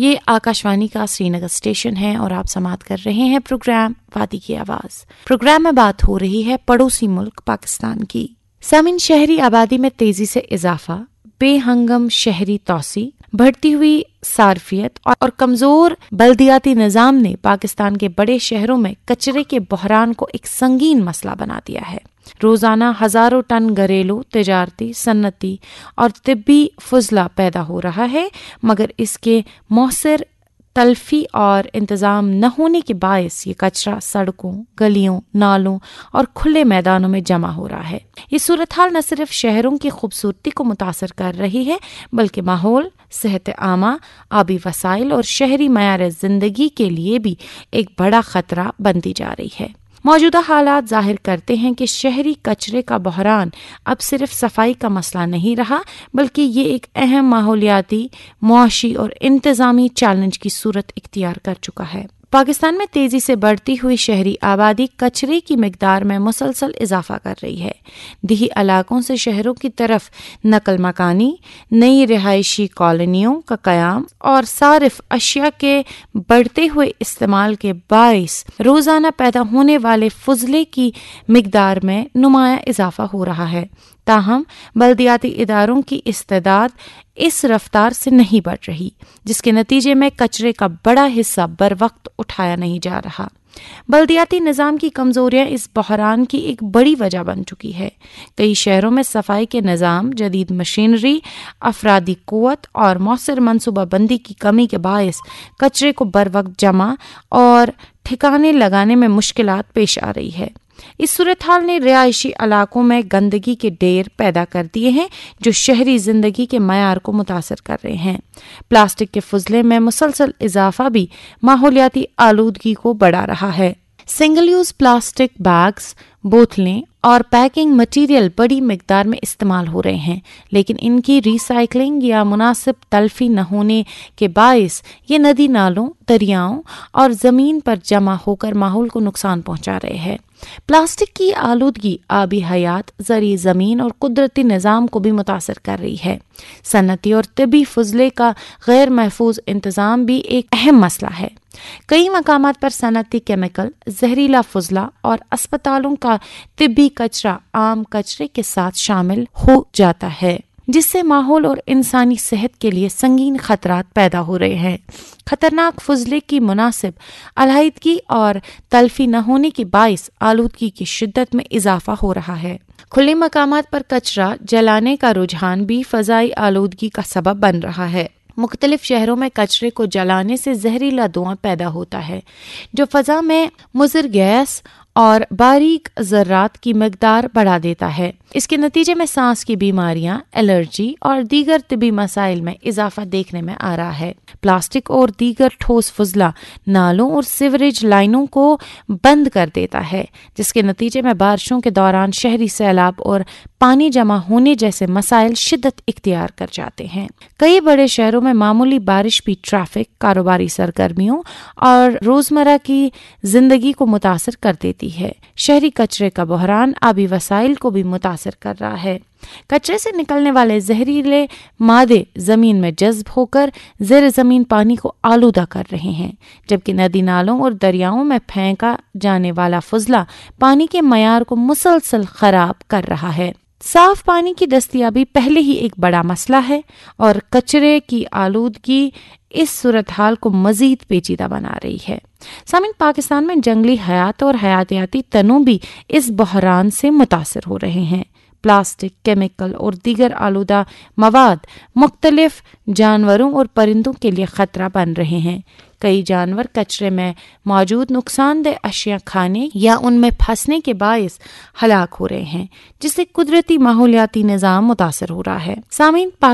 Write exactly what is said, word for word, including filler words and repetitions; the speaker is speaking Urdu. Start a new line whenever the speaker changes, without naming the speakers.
یہ آکاشوانی کا سری نگر اسٹیشن ہے اور آپ سماعت کر رہے ہیں پروگرام وادی کی آواز۔ پروگرام میں بات ہو رہی ہے پڑوسی ملک پاکستان کی۔ سامعین، شہری آبادی میں تیزی سے اضافہ، بے ہنگم شہری توسیع، بڑھتی ہوئی صارفیت اور کمزور بلدیاتی نظام نے پاکستان کے بڑے شہروں میں کچرے کے بحران کو ایک سنگین مسئلہ بنا دیا ہے۔ روزانہ ہزاروں ٹن گھریلو، تجارتی، صنعتی اور طبی فضلہ پیدا ہو رہا ہے، مگر اس کے مؤثر تلفی اور انتظام نہ ہونے کے باعث یہ کچرا سڑکوں، گلیوں، نالوں اور کھلے میدانوں میں جمع ہو رہا ہے۔ یہ صورتحال نہ صرف شہروں کی خوبصورتی کو متاثر کر رہی ہے بلکہ ماحول، صحت عامہ، آبی وسائل اور شہری معیار زندگی کے لیے بھی ایک بڑا خطرہ بنتی جا رہی ہے۔ موجودہ حالات ظاہر کرتے ہیں کہ شہری کچرے کا بحران اب صرف صفائی کا مسئلہ نہیں رہا بلکہ یہ ایک اہم ماحولیاتی، معاشی اور انتظامی چیلنج کی صورت اختیار کر چکا ہے۔ پاکستان میں تیزی سے بڑھتی ہوئی شہری آبادی کچرے کی مقدار میں مسلسل اضافہ کر رہی ہے۔ دیہی علاقوں سے شہروں کی طرف نقل مکانی، نئی رہائشی کالونیوں کا قیام اور صارف اشیاء کے بڑھتے ہوئے استعمال کے باعث روزانہ پیدا ہونے والے فضلے کی مقدار میں نمایاں اضافہ ہو رہا ہے۔ تاہم بلدیاتی اداروں کی استعداد اس رفتار سے نہیں بڑھ رہی، جس کے نتیجے میں کچرے کا بڑا حصہ بر وقت اٹھایا نہیں جا رہا۔ بلدیاتی نظام کی کمزوریاں اس بحران کی ایک بڑی وجہ بن چکی ہے۔ کئی شہروں میں صفائی کے نظام، جدید مشینری، افرادی قوت اور مؤثر منصوبہ بندی کی کمی کے باعث کچرے کو بر وقت جمع اور ٹھکانے لگانے میں مشکلات پیش آ رہی ہے۔ اس صورتحال نے رہائشی علاقوں میں گندگی کے ڈھیر پیدا کر دیے ہیں جو شہری زندگی کے معیار کو متاثر کر رہے ہیں۔ پلاسٹک کے فضلے میں مسلسل اضافہ بھی ماحولیاتی آلودگی کو بڑھا رہا ہے۔ سنگل یوز پلاسٹک بیگز، بوتلیں اور پیکنگ مٹیریل بڑی مقدار میں استعمال ہو رہے ہیں، لیکن ان کی ری سائیکلنگ یا مناسب تلفی نہ ہونے کے باعث یہ ندی نالوں، دریاؤں اور زمین پر جمع ہو کر ماحول کو نقصان پہنچا رہے ہیں۔ پلاسٹک کی آلودگی آبی حیات، زرعی زمین اور قدرتی نظام کو بھی متاثر کر رہی ہے۔ صنعتی اور طبی فضلے کا غیر محفوظ انتظام بھی ایک اہم مسئلہ ہے۔ کئی مقامات پر صنعتی کیمیکل، زہریلا فضلہ اور اسپتالوں کا طبی کچرا عام کچرے کے ساتھ شامل ہو جاتا ہے، جس سے ماحول اور انسانی صحت کے لیے سنگین خطرات پیدا ہو رہے ہیں۔ خطرناک فضلے کی مناسب علیحدگی اور تلفی نہ ہونے کے باعث آلودگی کی شدت میں اضافہ ہو رہا ہے۔ کھلے مقامات پر کچرا جلانے کا رجحان بھی فضائی آلودگی کا سبب بن رہا ہے۔ مختلف شہروں میں کچرے کو جلانے سے زہریلا دھواں پیدا ہوتا ہے جو فضا میں مضر گیس اور باریک ذرات کی مقدار بڑھا دیتا ہے۔ اس کے نتیجے میں سانس کی بیماریاں، الرجی اور دیگر طبی مسائل میں اضافہ دیکھنے میں آ رہا ہے۔ پلاسٹک اور دیگر ٹھوس فضلہ نالوں اور سیوریج لائنوں کو بند کر دیتا ہے، جس کے نتیجے میں بارشوں کے دوران شہری سیلاب اور پانی جمع ہونے جیسے مسائل شدت اختیار کر جاتے ہیں۔ کئی بڑے شہروں میں معمولی بارش بھی ٹریفک، کاروباری سرگرمیوں اور روزمرہ کی زندگی کو متاثر کر دیتی ہے۔ شہری کچرے کا بحران آبی وسائل کو بھی متاثر کر رہا ہے۔ کچرے سے نکلنے والے زہریلے مادے زمین میں جذب ہو کر زیر زمین پانی کو آلودہ کر رہے ہیں، جبکہ ندی نالوں اور دریاؤں میں پھینکا جانے والا فضلہ پانی کے معیار کو مسلسل خراب کر رہا ہے۔ صاف پانی کی دستیابی پہلے ہی ایک بڑا مسئلہ ہے اور کچرے کی آلودگی اس صورتحال کو مزید پیچیدہ بنا رہی ہے۔ سامعین، پاکستان میں جنگلی حیات اور حیاتیاتی تنوع بھی اس بحران سے متاثر ہو رہے ہیں۔ پلاسٹک، کیمیکل اور دیگر آلودہ مواد مختلف جانوروں اور پرندوں کے لیے خطرہ بن رہے ہیں۔ کئی جانور کچرے میں موجود نقصان دہ اشیاء کھانے یا ان میں پھنسنے کے باعث ہلاک ہو رہے ہیں، جس سے قدرتی ماحولیاتی نظام متاثر ہو رہا ہے۔ سامعین،